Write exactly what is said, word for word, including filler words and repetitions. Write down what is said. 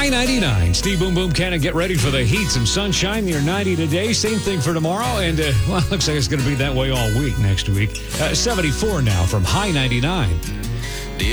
High ninety-nine. Steve Boom Boom Cannon, get ready for the heat. Some sunshine near ninety today. Same thing for tomorrow. And, uh, well, it looks like it's going to be that way all week next week. Uh, seventy-four now from High ninety-nine.